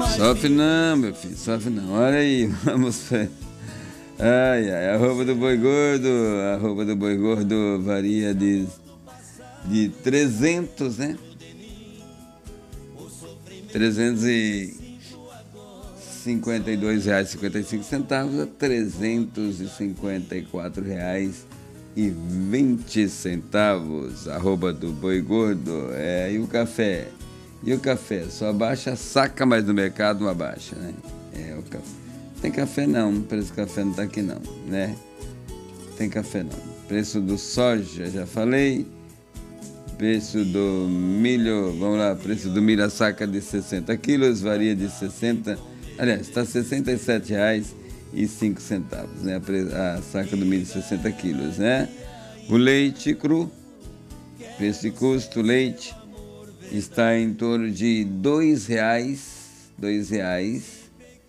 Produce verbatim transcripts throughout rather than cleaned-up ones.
Sofre não, meu filho, sofre não. Olha aí, vamos ver. Ai, ai, a roupa do boi gordo, a roupa do boi gordo varia de, de trezentos, né? trezentos e cinquenta e dois reais e cinquenta e cinco centavos a trezentos e cinquenta e quatro reais e vinte centavos. Arroba do boi gordo. É, e o café? E o café? Só abaixa, saca, mas no mercado não abaixa, né? É, o café. Tem café não, o preço do café não tá aqui não, né? Tem café não. Preço do soja, já falei. Preço do milho, vamos lá, preço do milho a saca de sessenta quilos, varia de sessenta, aliás, está sessenta e sete reais e cinco centavos, né? A saca do milho sessenta quilos, né? O leite cru, preço de custo, leite, está em torno de dois reais, dois reais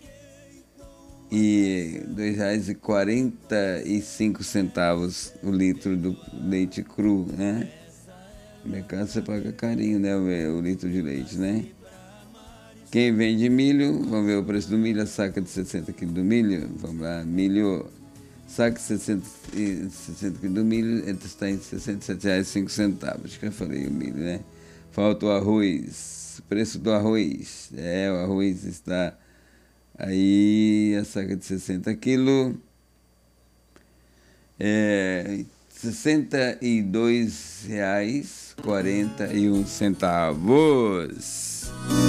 e dois reais e quarenta e cinco centavos o litro do leite cru, né? No mercado você paga carinho, né? O, o litro de leite, né? Quem vende milho, vamos ver o preço do milho, a saca de sessenta quilos do milho. Vamos lá, milho, saca de sessenta, sessenta quilos do milho, está em sessenta e sete reais e cinco centavos. Acho que eu falei o milho, né? Falta o arroz, o preço do arroz. É, o arroz está aí, a saca de sessenta quilos. É, sessenta e dois reais e quarenta e um centavos.